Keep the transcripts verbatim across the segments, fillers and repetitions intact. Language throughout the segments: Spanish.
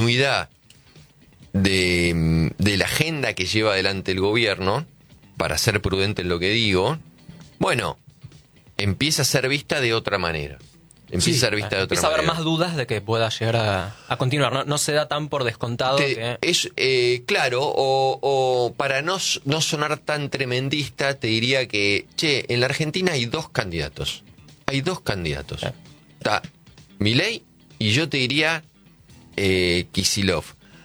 continuidad de, de la agenda que lleva adelante el gobierno, para ser prudente en lo que digo, bueno, empieza a ser vista de otra manera. Empieza sí, a ser vista de otra empieza manera. a haber más dudas de que pueda llegar a, a continuar. No, no se da tan por descontado Te, que... Es eh, claro, o, o para no, no sonar tan tremendista, te diría que, che, en la Argentina hay dos candidatos. Hay dos candidatos. Eh. Está Milei y yo te diría eh, Kicillof.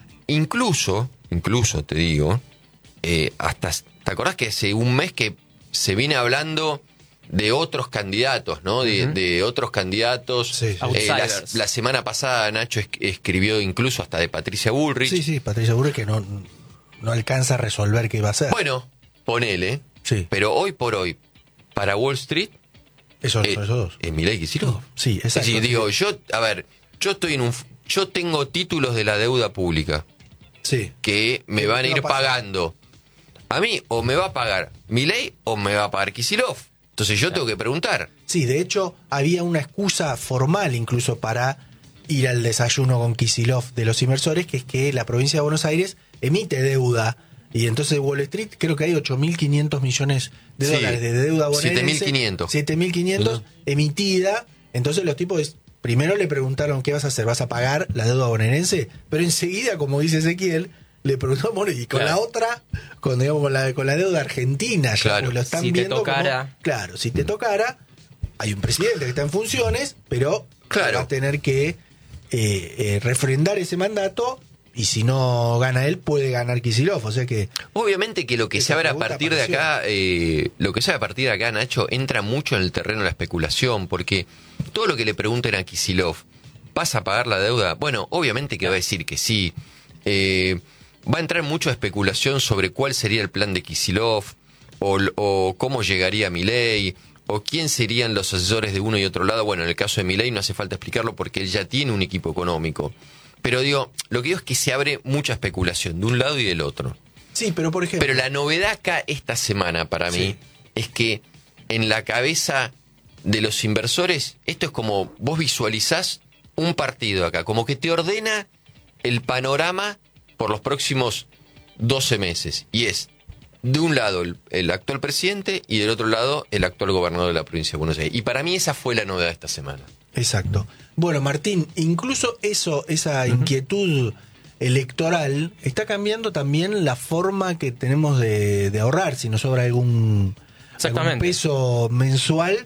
Incluso, incluso te digo, eh, hasta, ¿te acordás que hace un mes que se viene hablando de otros candidatos, ¿no? De, Uh-huh. de otros candidatos. Sí, sí. Eh, la, Outsiders. la semana pasada Nacho es, escribió incluso hasta de Patricia Bullrich. Sí, sí, Patricia Bullrich que no, no alcanza a resolver qué va a hacer. Bueno, ponele. Sí. Pero hoy por hoy, para Wall Street, Esos, eh, esos dos. eh, Milei y Kicillof. Sí, exacto. Es decir, sí. digo, yo, a ver, yo estoy en un, yo tengo títulos de la deuda pública Sí. que me ¿Qué van a va ir a pasar? pagando. A mí, o me va a pagar Milei o me va a pagar Kicillof. Entonces yo tengo que preguntar. Sí, de hecho, había una excusa formal incluso para ir al desayuno con Kicillof de los inversores, que es que la provincia de Buenos Aires emite deuda. Y entonces Wall Street, creo que hay ocho mil quinientos millones de Sí. dólares de deuda bonaerense. siete mil quinientos. siete mil quinientos Uh-huh. emitida. Entonces los tipos primero le preguntaron, ¿qué vas a hacer? ¿Vas a pagar la deuda bonaerense? Pero enseguida, como dice Ezequiel, le preguntó, bueno, y con Claro. la otra, con, digamos, con, la, con la deuda argentina, ya Claro. pues lo están Si te viendo tocara. como- claro, si te tocara, hay un presidente que está en funciones, pero Claro. va a tener que eh, eh, refrendar ese mandato, y si no gana él, puede ganar Kicillof. O sea que Obviamente que lo que Esa se abre a pregunta partir de apareció. acá, eh, lo que se abre a partir de acá, Nacho, entra mucho en el terreno de la especulación, porque todo lo que le pregunten a Kicillof, ¿vas a pagar la deuda? Bueno, obviamente que va a decir que sí. Eh, va a entrar mucho a especulación sobre cuál sería el plan de Kicillof, o, o cómo llegaría Milei, o quién serían los asesores de uno y otro lado. Bueno, en el caso de Milei no hace falta explicarlo porque él ya tiene un equipo económico. Pero digo, lo que digo es que se abre mucha especulación de un lado y del otro. sí, pero por ejemplo, Pero la novedad acá esta semana para mí Sí. es que en la cabeza de los inversores, esto es como vos visualizás un partido acá, como que te ordena el panorama por los próximos doce meses. Y es, de un lado, el, el actual presidente y del otro lado, el actual gobernador de la provincia de Buenos Aires. Y para mí esa fue la novedad de esta semana. exacto. Bueno, Martín, incluso eso, esa uh-huh. inquietud electoral está cambiando también la forma que tenemos de, de ahorrar. Si nos sobra algún, algún peso mensual,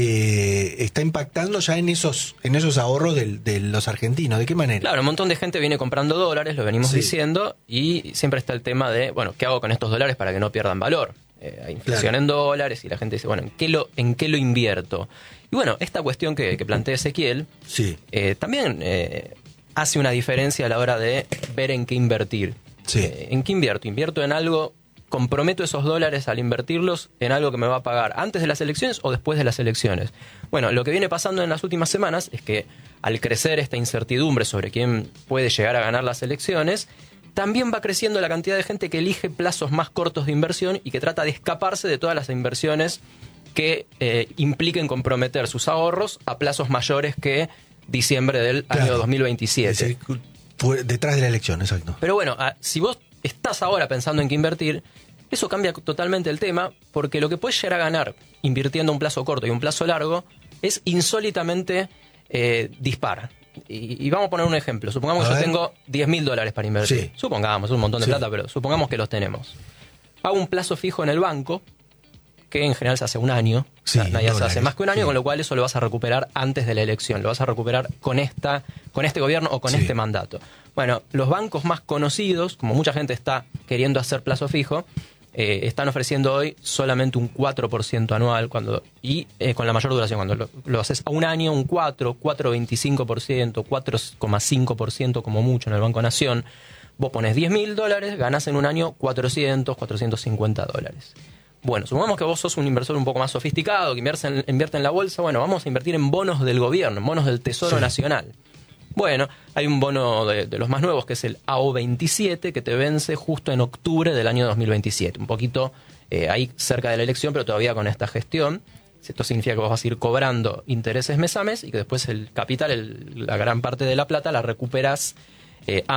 eh, está impactando ya en esos en esos ahorros de, de los argentinos. ¿De qué manera? Claro, un montón de gente viene comprando dólares, lo venimos Sí. diciendo, y siempre está el tema de, bueno, ¿qué hago con estos dólares para que no pierdan valor? Eh, hay inflación Claro. en dólares y la gente dice, bueno, ¿en qué lo, en qué lo invierto? Y bueno, esta cuestión que, que plantea Ezequiel Sí. eh, también eh, hace una diferencia a la hora de ver en qué invertir. Sí. Eh, ¿En qué invierto? Invierto en algo, comprometo esos dólares al invertirlos en algo que me va a pagar antes de las elecciones o después de las elecciones. Bueno, lo que viene pasando en las últimas semanas es que al crecer esta incertidumbre sobre quién puede llegar a ganar las elecciones, también va creciendo la cantidad de gente que elige plazos más cortos de inversión y que trata de escaparse de todas las inversiones que eh, impliquen comprometer sus ahorros a plazos mayores que diciembre del Claro. año dos mil veintisiete. Es decir, fue detrás de la elección, exacto. Pero bueno, a, si vos estás ahora pensando en qué invertir, eso cambia totalmente el tema, porque lo que puedes llegar a ganar invirtiendo un plazo corto y un plazo largo es insólitamente eh, dispar. Y, y vamos a poner un ejemplo. Supongamos A que ver. yo tengo diez mil dólares para invertir. Sí. Supongamos, es un montón de Sí. plata, pero supongamos que los tenemos. Hago un plazo fijo en el banco, que en general se hace un año. Sí, O sea, nadie se dólares, hace más que un año, sí. con lo cual eso lo vas a recuperar antes de la elección. Lo vas a recuperar con esta, con este gobierno o con Sí. este mandato. Bueno, los bancos más conocidos, como mucha gente está queriendo hacer plazo fijo, eh, están ofreciendo hoy solamente un cuatro por ciento anual cuando y eh, con la mayor duración. Cuando lo, lo haces a un año, un cuatro, cuatro coma veinticinco por ciento, cuatro coma cinco por ciento como mucho en el Banco Nación. Vos pones diez mil dólares, ganás en un año cuatrocientos, cuatrocientos cincuenta dólares. Bueno, supongamos que vos sos un inversor un poco más sofisticado, que invierte en, invierte en la bolsa. Bueno, vamos a invertir en bonos del gobierno, en bonos del Tesoro Sí. Nacional. Bueno, hay un bono de, de los más nuevos que es el A O veintisiete, que te vence justo en octubre del año dos mil veintisiete. Un poquito eh, ahí cerca de la elección, pero todavía con esta gestión. Esto significa que vos vas a ir cobrando intereses mes a mes y que después el capital, el, la gran parte de la plata, la recuperás eh,